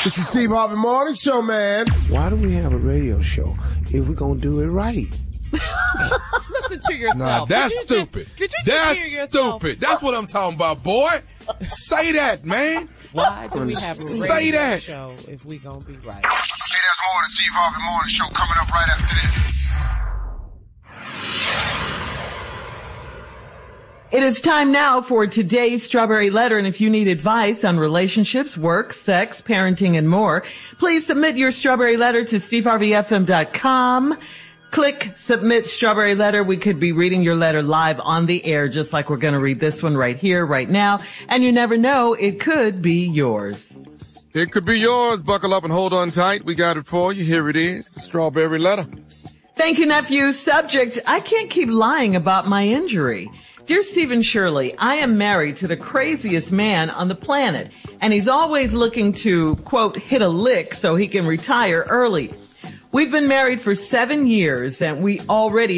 This is Steve Harvey Morning Show, man. Why do we have a radio show if we're going to do it right? Listen to yourself. Nah, that's stupid. Did you that's hear yourself? Stupid. That's what I'm talking about, boy. Say that, man. Why do we have a radio show if we gonna be right? Hey, there's more of the Steve Harvey Morning Show coming up right after this. It is time now for today's Strawberry Letter, and if you need advice on relationships, work, sex, parenting, and more, please submit your Strawberry Letter to steveharveyfm.com. Click Submit Strawberry Letter. We could be reading your letter live on the air, just like we're going to read this one right here, right now. And you never know, it could be yours. It could be yours. Buckle up and hold on tight. We got it for you. Here it is, the Strawberry Letter. Thank you, nephew. Subject, I can't keep lying about my injury. Dear Stephen Shirley, I am married to the craziest man on the planet, and he's always looking to, quote, hit a lick so he can retire early. We've been married for 7 years, and we have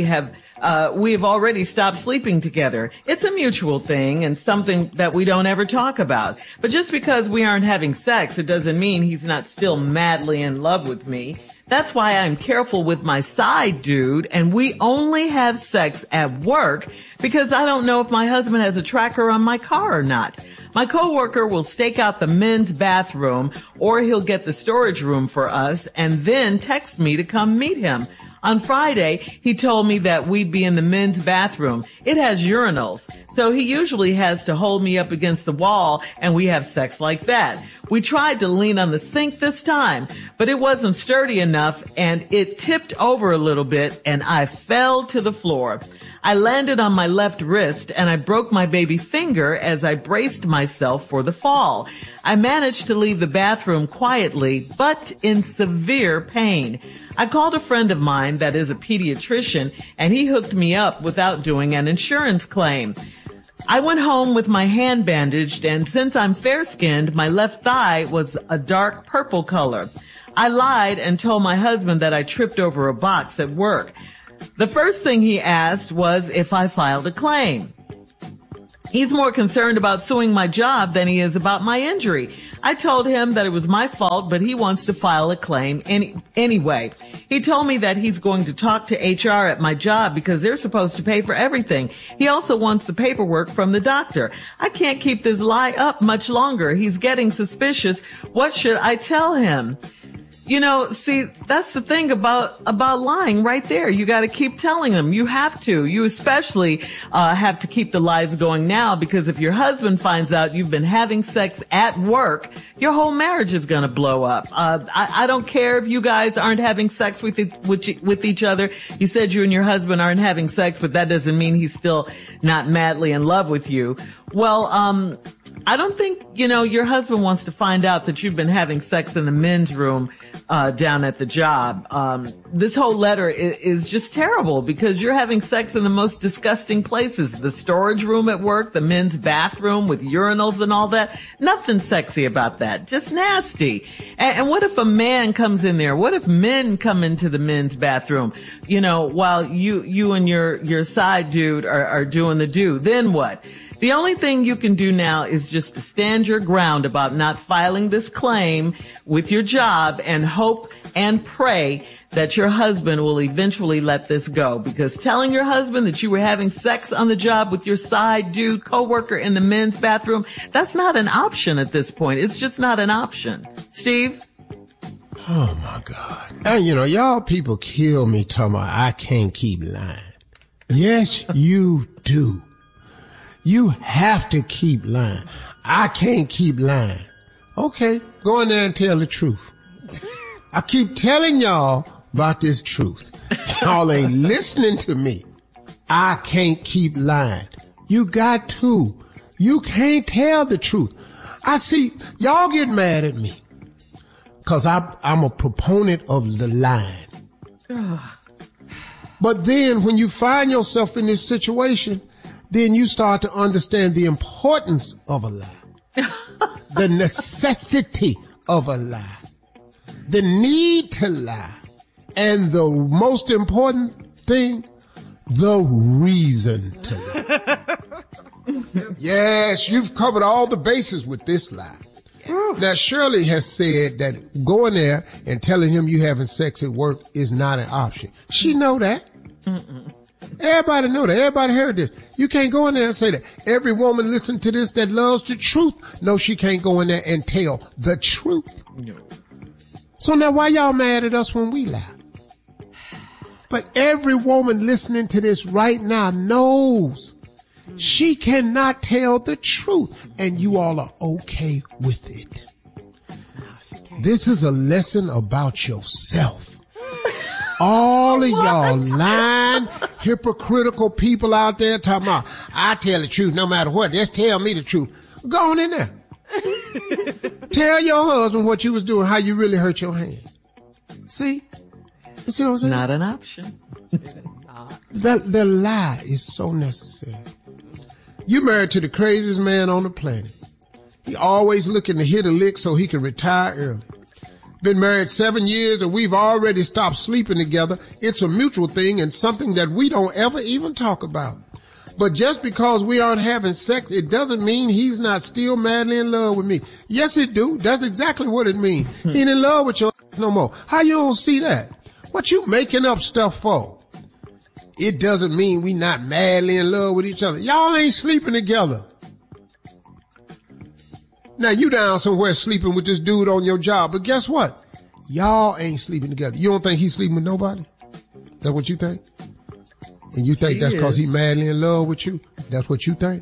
already stopped sleeping together. It's a mutual thing and something that we don't ever talk about. But just because we aren't having sex, it doesn't mean he's not still madly in love with me. That's why I'm careful with my side dude, and we only have sex at work because I don't know if my husband has a tracker on my car or not. My coworker will stake out the men's bathroom, or he'll get the storage room for us and then text me to come meet him. On Friday, he told me that we'd be in the men's bathroom. It has urinals, so he usually has to hold me up against the wall, and we have sex like that. We tried to lean on the sink this time, but it wasn't sturdy enough, and it tipped over a little bit, and I fell to the floor. I landed on my left wrist, and I broke my baby finger as I braced myself for the fall. I managed to leave the bathroom quietly, but in severe pain. I called a friend of mine that is a pediatrician, and he hooked me up without doing an insurance claim. I went home with my hand bandaged, and since I'm fair-skinned, my left thigh was a dark purple color. I lied and told my husband that I tripped over a box at work. The first thing he asked was if I filed a claim. He's more concerned about suing my job than he is about my injury. I told him that it was my fault, but he wants to file a claim anyway. He told me that he's going to talk to HR at my job because they're supposed to pay for everything. He also wants the paperwork from the doctor. I can't keep this lie up much longer. He's getting suspicious. What should I tell him? You know, see, that's the thing about lying right there. You got to keep telling them. You have to. You especially have to keep the lies going now, because if your husband finds out you've been having sex at work, your whole marriage is going to blow up. I don't care if you guys aren't having sex with each other. You said you and your husband aren't having sex, but that doesn't mean he's still not madly in love with you. Well, I don't think, your husband wants to find out that you've been having sex in the men's room down at the job. This whole letter is just terrible because you're having sex in the most disgusting places. The storage room at work, the men's bathroom with urinals and all that. Nothing sexy about that. Just nasty. And what if a man comes in there? What if men come into the men's bathroom, while you and your side dude are doing the do? Then what? The only thing you can do now is just to stand your ground about not filing this claim with your job and hope and pray that your husband will eventually let this go. Because telling your husband that you were having sex on the job with your side dude coworker in the men's bathroom, that's not an option at this point. It's just not an option. Steve? Oh, my God. And, y'all people kill me talking about I can't keep lying. Yes, you do. You have to keep lying. I can't keep lying. Okay, go in there and tell the truth. I keep telling y'all about this truth. Y'all ain't listening to me. I can't keep lying. You got to. You can't tell the truth. I see, y'all get mad at me because I'm a proponent of the lying. But then when you find yourself in this situation, then you start to understand the importance of a lie, the necessity of a lie, the need to lie, and the most important thing, the reason to lie. Yes, you've covered all the bases with this lie. Now, Shirley has said that going there and telling him you having sex at work is not an option. She know that. Everybody know that. Everybody heard this. You can't go in there and say that. Every woman listen to this that loves the truth. No, she can't go in there and tell the truth. No. So now why y'all mad at us when we lie? But every woman listening to this right now knows she cannot tell the truth, and you all are okay with it. This is a lesson about yourself. All of y'all lying, hypocritical people out there talking about, I tell the truth no matter what. Just tell me the truth. Go on in there. Tell your husband what you was doing, how you really hurt your hand. See? You see what I'm saying? Not an option. The lie is so necessary. You married to the craziest man on the planet. He always looking to hit a lick so he can retire early. Been married 7 years and we've already stopped sleeping together. It's a mutual thing and something that we don't ever even talk about. But just because we aren't having sex, it doesn't mean he's not still madly in love with me. Yes, it do. That's exactly what it means. He ain't in love with your no more. How you don't see that? What you making up stuff for? It doesn't mean we not madly in love with each other. Y'all ain't sleeping together. Now you down somewhere sleeping with this dude on your job, but guess what? Y'all ain't sleeping together. You don't think he's sleeping with nobody? That's what you think? And you think that's because he madly in love with you? That's what you think?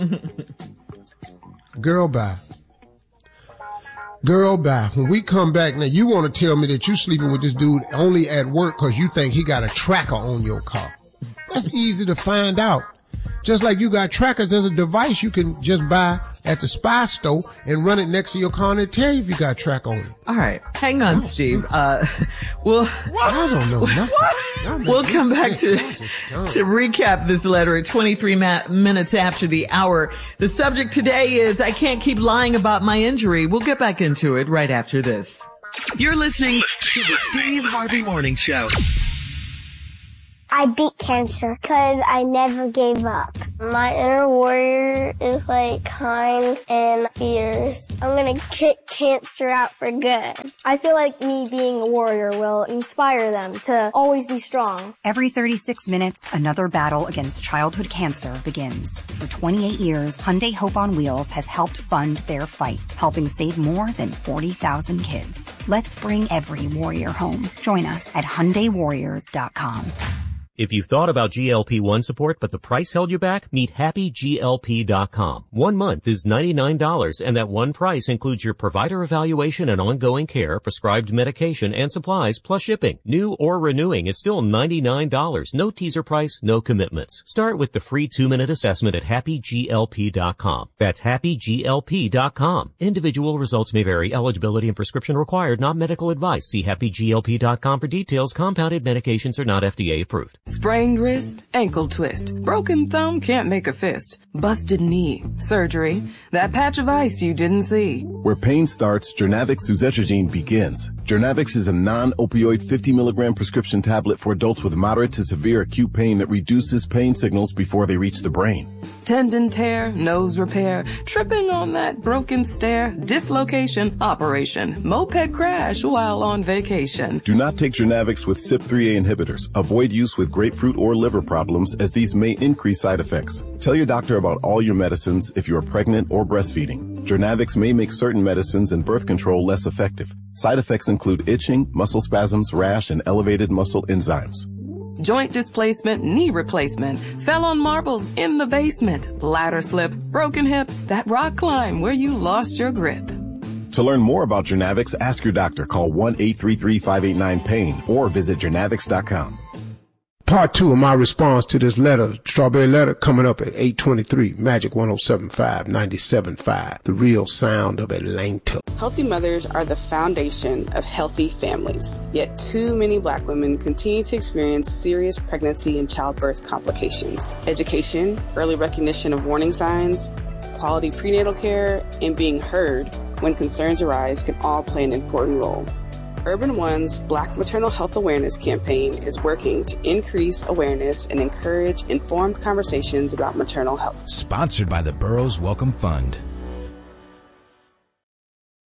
Girl, bye. Girl, bye. When we come back, now you want to tell me that you sleeping with this dude only at work because you think he got a tracker on your car. That's easy to find out. Just like you got trackers, there's a device you can just buy at the spy store and run it next to your car and it'll tell you if you got track on it. All right. Hang on, Steve. I don't know nothing. We'll come back to recap this letter at 23 minutes after the hour. The subject today is, I can't keep lying about my injury. We'll get back into it right after this. You're listening to the Steve Harvey Morning Show. I beat cancer because I never gave up. My inner warrior is kind and fierce. I'm gonna kick cancer out for good. I feel like me being a warrior will inspire them to always be strong. Every 36 minutes, another battle against childhood cancer begins. For 28 years, Hyundai Hope on Wheels has helped fund their fight, helping save more than 40,000 kids. Let's bring every warrior home. Join us at HyundaiWarriors.com. If you've thought about GLP-1 support but the price held you back, meet HappyGLP.com. 1 month is $99, and that one price includes your provider evaluation and ongoing care, prescribed medication, and supplies, plus shipping. New or renewing, it's still $99. No teaser price, no commitments. Start with the free 2-minute assessment at HappyGLP.com. That's HappyGLP.com. Individual results may vary. Eligibility and prescription required, not medical advice. See HappyGLP.com for details. Compounded medications are not FDA approved. Sprained wrist, ankle twist, broken thumb, can't make a fist, busted knee, surgery, that patch of ice you didn't see. Where pain starts, Journavx suzetrigine begins. Journavx is a non-opioid 50 milligram prescription tablet for adults with moderate to severe acute pain that reduces pain signals before they reach the brain. Tendon tear, nose repair, tripping on that broken stair, dislocation, operation, moped crash while on vacation. Do not take Journavx with CYP3A inhibitors. Avoid use with grapefruit or liver problems, as these may increase side effects. Tell your doctor about all your medicines if you are pregnant or breastfeeding. Journavx may make certain medicines and birth control less effective. Side effects include itching, muscle spasms, rash, and elevated muscle enzymes. Joint displacement, knee replacement, fell on marbles in the basement, ladder slip, broken hip, that rock climb where you lost your grip. To learn more about Journavx, ask your doctor. Call 1-833-589-PAIN or visit Journavx.com. Part 2 of my response to this letter, Strawberry Letter, coming up at 8:23, Magic 107.5, 97.5, the real sound of Atlanta. Healthy mothers are the foundation of healthy families. Yet too many Black women continue to experience serious pregnancy and childbirth complications. Education, early recognition of warning signs, quality prenatal care, and being heard when concerns arise can all play an important role. Urban One's Black Maternal Health Awareness campaign is working to increase awareness and encourage informed conversations about maternal health. Sponsored by the Burroughs Wellcome Fund.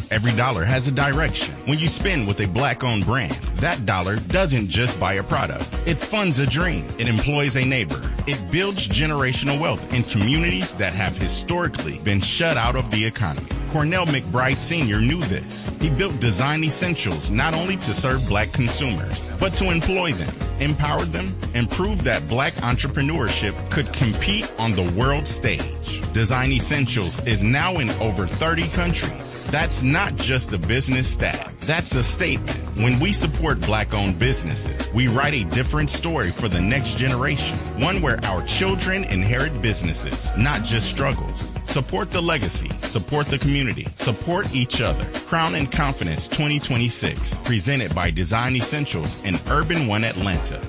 Every dollar has a direction. When you spend with a Black-owned brand, that dollar doesn't just buy a product. It funds a dream. It employs a neighbor. It builds generational wealth in communities that have historically been shut out of the economy. Cornell McBride Sr. knew this. He built Design Essentials not only to serve Black consumers, but to employ them, empower them, and prove that Black entrepreneurship could compete on the world stage. Design Essentials is now in over 30 countries. That's not just a business stat. That's a statement. When we support Black-owned businesses, we write a different story for the next generation, one where our children inherit businesses, not just struggles. Support the legacy, support the community, support each other. Crown and Confidence 2026, presented by Design Essentials and Urban One Atlanta.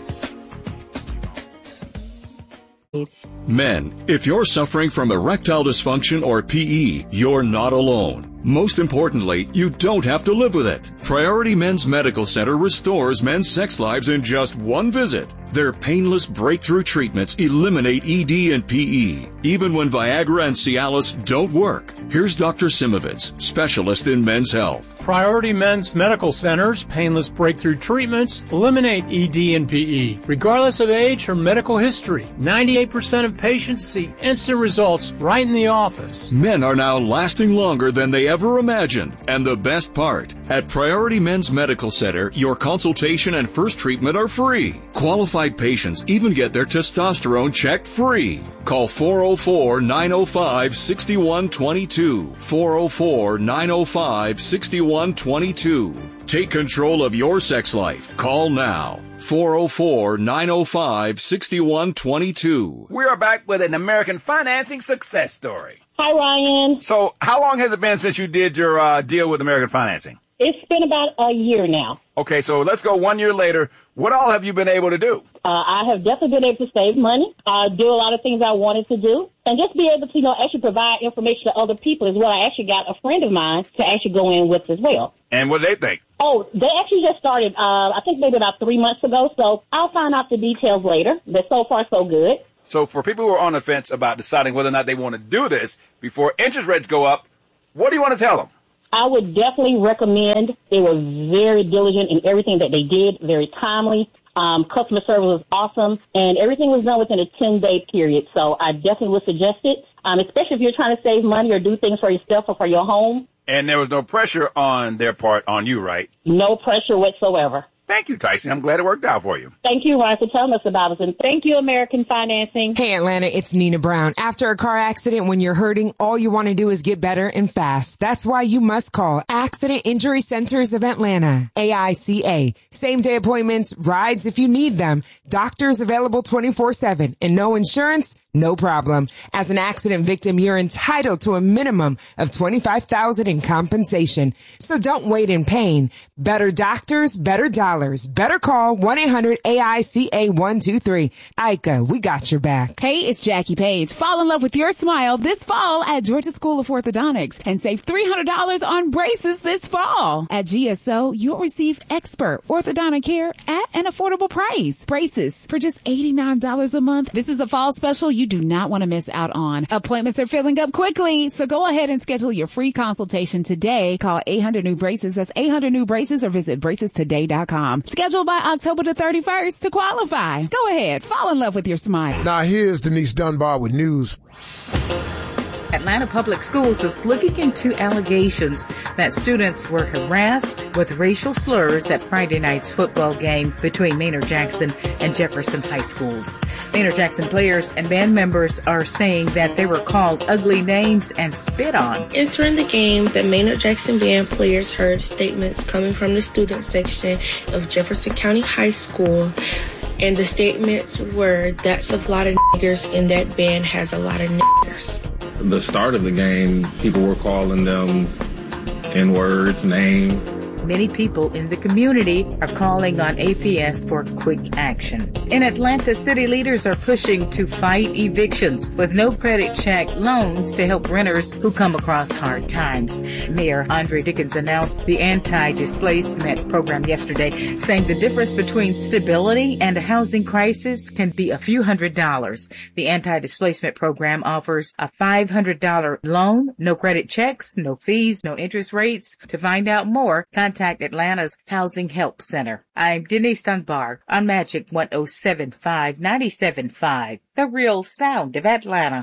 Men, if you're suffering from erectile dysfunction or PE, you're not alone. Most importantly, you don't have to live with it. Priority Men's Medical Center restores men's sex lives in just one visit. Their painless breakthrough treatments eliminate ED and PE, even when Viagra and Cialis don't work. Here's Dr. Simovitz, specialist in men's health. Priority Men's Medical Center's painless breakthrough treatments eliminate ED and PE, regardless of age or medical history. 98% of patients see instant results right in the office. Men are now lasting longer than they ever imagined. And the best part, at Priority Men's Medical Center, your consultation and first treatment are free. Qualified patients even get their testosterone checked free. Call 404-905-6122. 404-905-6122. Take control of your sex life. Call now. 404-905-6122. We are back with an American financing success story. Hi, Ryan. So how long has it been since you did your deal with American Financing? It's been about a year now. Okay, so let's go 1 year later. What all have you been able to do? I have definitely been able to save money, do a lot of things I wanted to do, and just be able to, actually provide information to other people is what I actually got a friend of mine to actually go in with as well. And what do they think? Oh, they actually just started, I think maybe about 3 months ago, so I'll find out the details later. But so far, so good. So for people who are on the fence about deciding whether or not they want to do this before interest rates go up, what do you want to tell them? I would definitely recommend. They were very diligent in everything that they did, very timely. Customer service was awesome, and everything was done within a 10-day period. So I definitely would suggest it, especially if you're trying to save money or do things for yourself or for your home. And there was no pressure on their part on you, right? No pressure whatsoever. Thank you, Tyson. I'm glad it worked out for you. Thank you, Ryan, for telling us about us. And thank you, American Financing. Hey, Atlanta, it's Nina Brown. After a car accident, when you're hurting, all you want to do is get better and fast. That's why you must call Accident Injury Centers of Atlanta, AICA. Same-day appointments, rides if you need them, doctors available 24/7, and no insurance? No problem. As an accident victim, you're entitled to a minimum of $25,000 in compensation. So don't wait in pain. Better doctors, better dollars. Better call 1-800-AICA-123. ICA, we got your back. Hey, it's Jackie Page. Fall in love with your smile this fall at Georgia School of Orthodontics and save $300 on braces this fall. At GSO, you'll receive expert orthodontic care at an affordable price. Braces for just $89 a month. This is a fall special you do not want to miss out on. Appointments are filling up quickly, so go ahead and schedule your free consultation today. Call 800-NEW-BRACES. That's 800-NEW-BRACES, or visit bracestoday.com. Schedule by October the 31st to qualify. Go ahead, fall in love with your smile. Now here's Denise Dunbar with news. Atlanta Public Schools is looking into allegations that students were harassed with racial slurs at Friday night's football game between Maynard Jackson and Jefferson High Schools. Maynard Jackson players and band members are saying that they were called ugly names and spit on. Entering the game, the Maynard Jackson band players heard statements coming from the student section of Jefferson County High School. And the statements were, that's a lot of niggers, and that band has a lot of niggers. The start of the game, people were calling them N-words, names. Many people in the community are calling on APS for quick action. In Atlanta, city leaders are pushing to fight evictions with no credit check loans to help renters who come across hard times. Mayor Andre Dickens announced the anti-displacement program yesterday, saying the difference between stability and a housing crisis can be a few $100s. The anti-displacement program offers a $500 loan, no credit checks, no fees, no interest rates. To find out more, contact Atlanta's Housing Help Center. I'm Denise Dunbar on Magic 107.5 97.5, the real sound of Atlanta.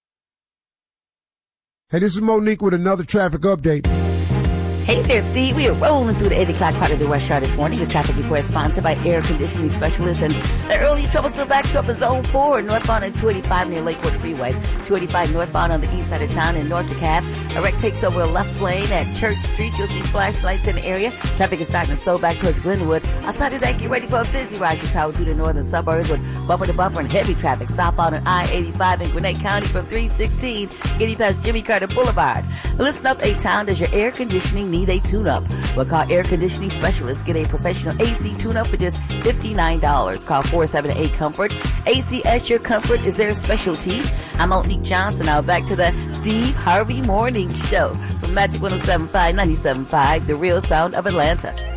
Hey, this is Monique with another traffic update. Hey there, Steve. We are rolling through the 8 o'clock part of the Rush Hour this morning. This traffic report is sponsored by Air Conditioning Specialists. And the early trouble still backs up in Zone 4, northbound and 285 near Lakewood Freeway. 285 northbound on the east side of town in North DeKalb. A wreck takes over a left lane at Church Street. You'll see flashlights in the area. Traffic is starting to slow back towards Glenwood. Outside of that, get ready for a busy ride. You travel through the northern suburbs with bumper-to-bumper and heavy traffic. Southbound on I-85 in Gwinnett County from 316, getting past Jimmy Carter Boulevard. Listen up, A-Town. Does your air conditioning need a tune-up? We'll call Air Conditioning Specialists. Get a professional AC tune-up for just $59. Call 478-COMFORT. ACS, your comfort is their specialty. I'm Monique Johnson. Now back to the Steve Harvey Morning Show from Magic 107.5 97.5, the real sound of Atlanta.